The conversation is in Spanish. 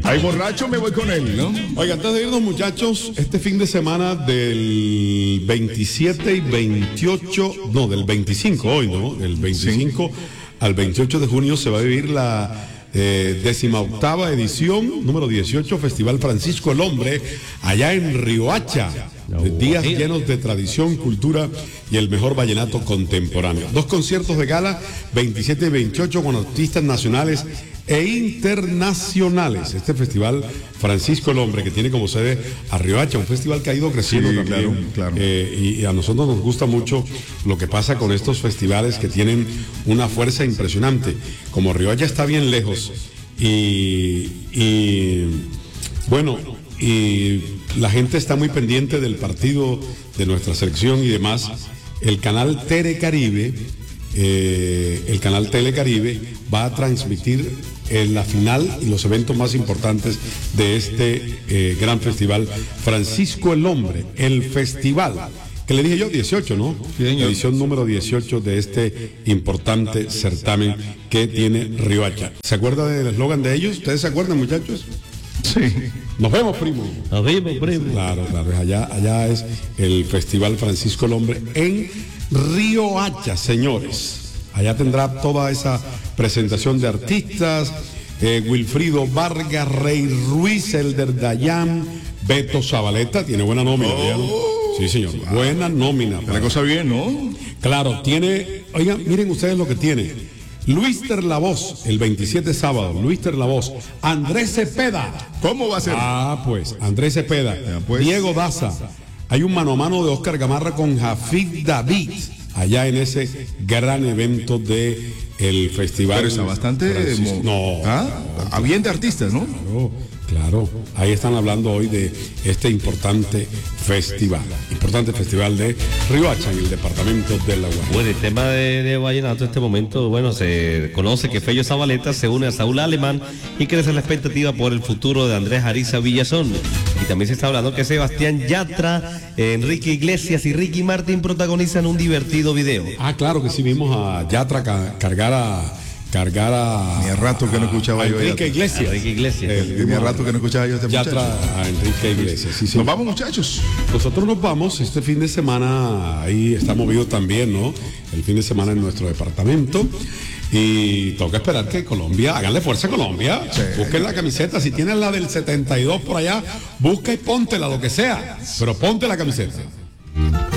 Hay borracho, me voy con él, ¿no? Oiga, antes de irnos, muchachos, este fin de semana del 27 y 28, no, del 25 hoy, ¿no? Del 25 al 28 de junio se va a vivir la 18ª edición, número 18, Festival Francisco el Hombre, allá en Riohacha. Días llenos de tradición, cultura y el mejor vallenato contemporáneo. 2 conciertos de gala, 27 y 28, con artistas nacionales e internacionales. Este festival Francisco el Hombre, que tiene como sede a Riohacha, un festival que ha ido creciendo también. Claro. Y a nosotros nos gusta mucho lo que pasa con estos festivales que tienen una fuerza impresionante. Como Riohacha está bien lejos y la gente está muy pendiente del partido de nuestra selección y demás. El canal Telecaribe va a transmitir la final y los eventos más importantes de este gran festival Francisco el Hombre, el festival que le dije yo, 18, ¿no? Sí, edición número 18 de este importante certamen que tiene Riohacha. ¿Se acuerda del eslogan de ellos? ¿Ustedes se acuerdan, muchachos? Sí. Nos vemos, primo. Nos vemos, primo. Claro, allá es el Festival Francisco el Hombre en Riohacha, señores. Allá tendrá toda esa presentación de artistas, Wilfrido Vargas, Rey Ruiz, Elder Dayan, Beto Zabaleta, tiene buena nómina. Sí, señor, buena nómina. La cosa bien, ¿no? Claro, oigan, miren ustedes lo que tiene. Luíster La Voz, el 27 sábado, Luíster La Voz, Andrés Cepeda. ¿Cómo va a ser? Pues, Andrés Cepeda, pues. Diego Daza. Hay un mano a mano de Oscar Gamarra con Jafid David, allá en ese gran evento de el festival. Pero está bastante... bien de artistas, ¿no? Claro, ahí están hablando hoy de este importante festival de Riohacha en el departamento de La Guajira. Bueno, el tema de vallenato en este momento, bueno, se conoce que Fello Zabaleta se une a Saúl Alemán y crece la expectativa por el futuro de Andrés Ariza Villazón. Y también se está hablando que Sebastián Yatra, Enrique Iglesias y Ricky Martin protagonizan un divertido video. Claro que sí, vimos a Yatra cargar a Tenía rato que no escuchaba yo Enrique Iglesias. Tenía rato que no escuchaba yo a este muchacho. Yatra a Enrique Iglesias. Sí. Nos vamos, muchachos. Nosotros nos vamos este fin de semana, ahí está movido también, ¿no? El fin de semana en nuestro departamento. Y toca esperar que Colombia, háganle fuerza a Colombia, busquen la camiseta, si tienes la del 72 por allá, busca y póntela, lo que sea, pero ponte la camiseta.